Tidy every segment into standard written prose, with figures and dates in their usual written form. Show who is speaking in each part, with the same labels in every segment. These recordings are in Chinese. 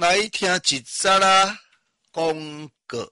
Speaker 1: 来听一则啦广告。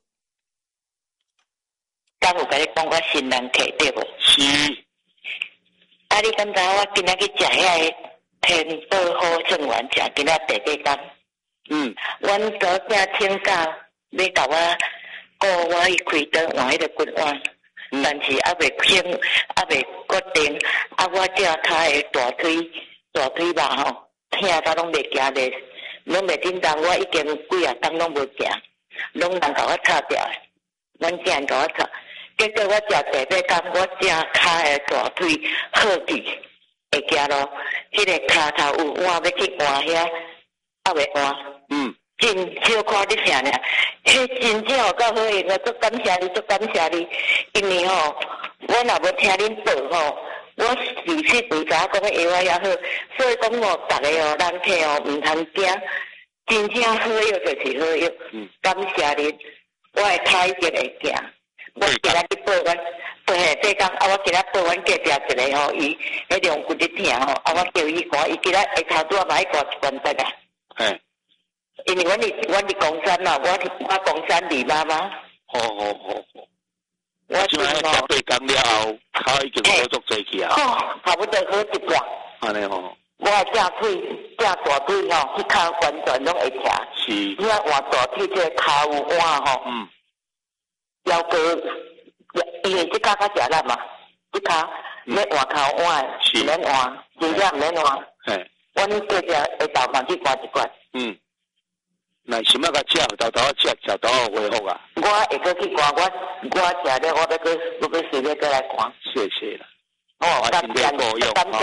Speaker 2: 刚有甲你讲我新人客对无？
Speaker 1: 是。
Speaker 2: 啊，你敢知我今仔去食遐个天宝好正丸食，今仔第八天。阮昨天请假要甲我顾我去开刀换迄个骨碗，但是还未决定。啊，我这骹的大腿肉吼，疼到拢袂行咧，拢袂叮当。我已经几啊天拢无行，拢人甲我插掉的，阮家人甲我插。结果我食第八天，我只骹的大腿好去会行咯。迄个骹头有换要去换遐，还未换。真小可你听咧，迄真正有够好用啊！足感谢你，足感谢你。因为吼，我若无听恁报吼，我是去唔知讲个药也好，所以讲哦，逐个哦，人客哦，唔通惊，真正好药就是好药。感谢你，我的脚已经会行。我今仔去报阮，报下这工啊！我今仔报阮隔壁一个吼，伊迄两骨伫疼吼，啊！我叫伊看，伊今仔下头拄啊买挂一罐灯啊。因为阮伫公山嘛，我公山李妈妈。
Speaker 1: 好。
Speaker 2: 我
Speaker 1: 即摆8天了后，脚已经好足济去啊。
Speaker 2: 差不多好一半。
Speaker 1: 安尼吼。
Speaker 2: 我正大腿吼，迄骹完全拢会徛。
Speaker 1: 是。
Speaker 2: 你啊换大腿这个骹有换吼。腰高，因为即骹较食力嘛，即骹要换骹换，唔免换，真正唔免换。阮过只下昼嘛去换一罐。
Speaker 1: 那想要甲食，豆豆食恢复啊。
Speaker 2: 我会搁去看，我食了，我要搁随便过来看。
Speaker 1: 谢谢啦。
Speaker 2: 感谢，感谢哈。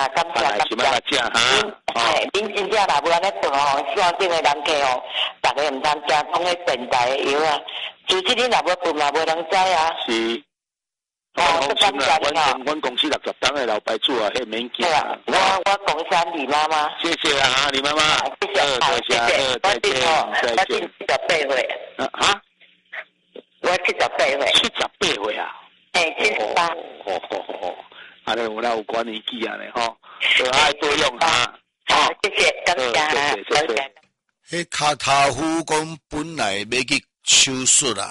Speaker 2: 恁真正若无安尼做吼，线顶的人客吼，逐个毋通惊讲迄便台的药啊。其实恁若无分嘛，无人知啊。
Speaker 1: 是。阮公司60档的老牌主啊，迄免惊。
Speaker 2: 我公山李妈妈。
Speaker 1: 谢谢啊，李妈妈。
Speaker 2: 谢谢，再见。我78岁。我78岁。
Speaker 1: 78岁啊
Speaker 2: ？78。
Speaker 1: 安尼有管年纪啊咧吼，爱多用啊。
Speaker 2: 谢谢，感谢。
Speaker 1: 迄骹头夫讲本来要去手术啦。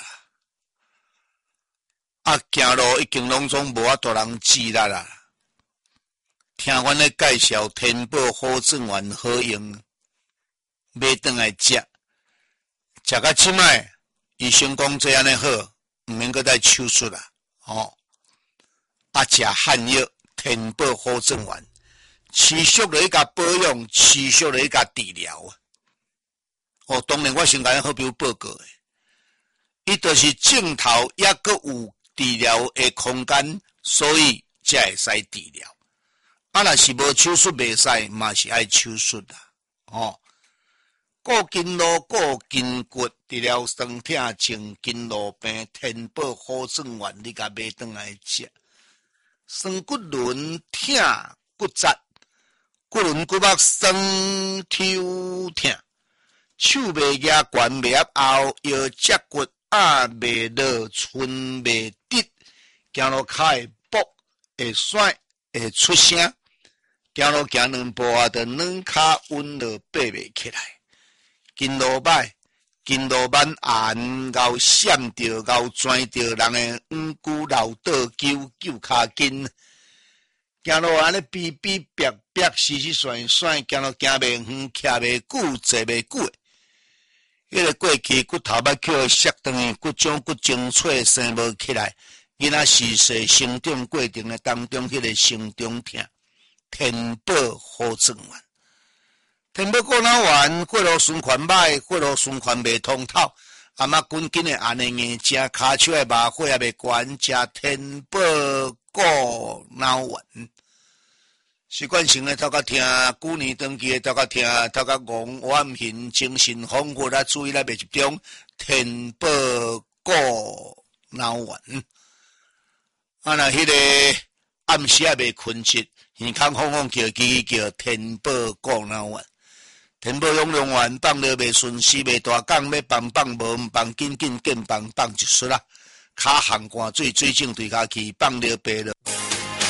Speaker 1: 行路已经拢总无法度人治力啦。听阮咧介绍天宝好正丸好用，买转来食到即摆，医生讲这安尼好，毋免搁再手术啦。食汉药天宝好正丸，持续咧甲保养，持续咧甲治疗啊。当然我先甲咱好朋友报告诶，伊就是镜头抑阁有治疗的空间，所以才会使治疗。若是无手术袂使，嘛是爱手术啦。顾筋络、顾筋骨，治疗酸痛、清筋络病，天宝好正丸，你甲买转来食。酸骨轮痛、骨折、骨轮骨膜酸抽痛，手袂夹悬袂压后，腰脊骨袂落，寸袂直，行路脚会跛，会甩，会出声，行路行2步啊，就软脚稳落爬袂起来，筋络歹，筋络慢按后闪着，后钻着人的五骨老倒揪脚筋，行路安尼逼逼逼逼，时甩，行路行袂远，徛袂久，坐袂久。迄个过去骨头要叫削断去，骨种骨精粹生无起来，囡仔时势成长过程的当中，迄个成长痛，天宝好正丸，天宝过脑丸，血路循环歹，血路循环袂通透，阿妈紧紧的安尼硬食，骹手的麻火也袂悬，食天宝过脑丸。习惯性的头壳听，旧年长期的头壳听，头壳戆晚眩，精神恍惚啊，注意力袂集中，天宝过脑丸。若迄个暗时也袂困切，耳孔晃晃叫叽叽叫，天宝过脑丸。天宝养龙丸放了袂顺时，袂大讲，要放无毋放，紧紧见放一出啦。骹含汗水，水肿对骹去，放了白了。